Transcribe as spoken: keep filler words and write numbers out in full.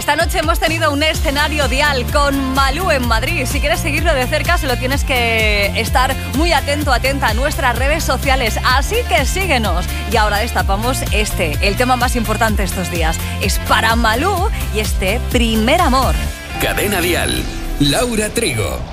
Esta noche hemos tenido un escenario dial con Malú en Madrid. Si quieres seguirlo de cerca, solo tienes que estar muy atento, atenta a nuestras redes sociales. Así que síguenos. Y ahora destapamos este, el tema más importante estos días. Es para Malú y este Primer Amor. Cadena Dial, Laura Trigo.